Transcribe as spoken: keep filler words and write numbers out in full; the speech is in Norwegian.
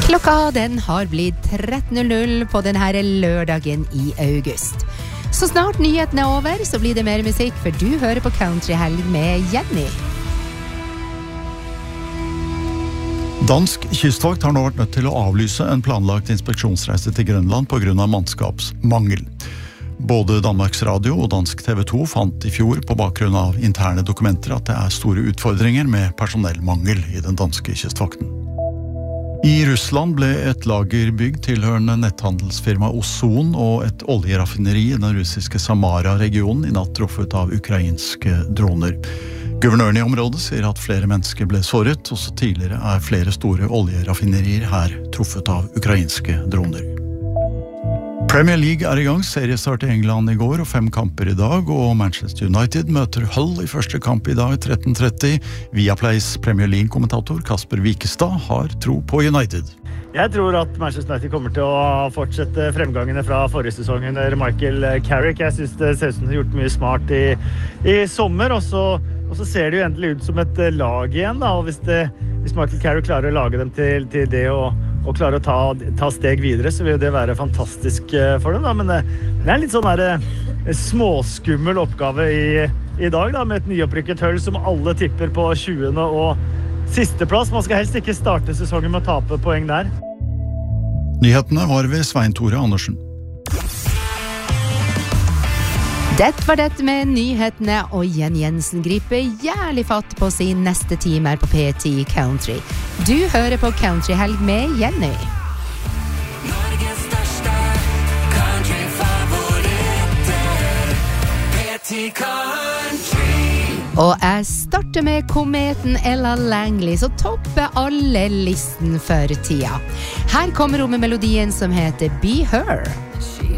Klokka den har blitt tretten null null på denne lørdagen i august. Så snart nyheten er over, så blir det mer musikk, for du hører på Countryhelg med Jenny. Dansk kystvakt har nå vært nødt til å avlyse en planlagt inspeksjonsreise til Grønland på grunn av mannskapsmangel. Både Danmarks Radio og Dansk T V to fant i fjor på bakgrunn av interne dokumenter at det er store utfordringer med personellmangel i den danske kystvakten. I Russland ble et lager bygd tilhørende netthandelsfirma Ozon og et oljeraffineri i den russiske Samara-regionen i natt truffet av ukrainske droner. Guvernøren i området sier at flere mennesker ble såret, også tidligere er flere store oljeraffinerier her truffet av ukrainske droner. Premier League er i gang, seriestart i England i går og fem kamper i dag, og Manchester United møter Hull i første kamp i dag tretten tretti. Viaplays Premier League-kommentator Kasper Wikestad har tro på United. Jeg tror at Manchester United kommer til å fortsette fremgangene fra forrige sesong under Michael Carrick. Jeg synes det ser ut som de har gjort mye smart i, i sommer, og så, og så ser det jo endelig ut som et lag igjen, da. Og hvis, det, hvis Michael Carrick klarer å lage dem til, til det og og klarer å ta, ta steg videre, så vil det være fantastisk for dem, da. Men det, det er en litt sånn der, småskummel oppgave i, i dag, da, med et nyopprykket Hull som alle tipper på tjuende og sisteplass. Man skal helst ikke starte sesongen med å tape poeng der. Nyhetene var ved Svein Tore Andersen. Det var det med nyhetene, og Jenny Jensen griper jævlig fatt på sin neste time her på P ti Country. Du hører på Countryhelg med Jenny. Norges største countryfavoritter, P ti Country. Og jeg starter med kometen Ella Langley, som topper alle listen for tida. Her kommer hun med melodien som heter Be Her.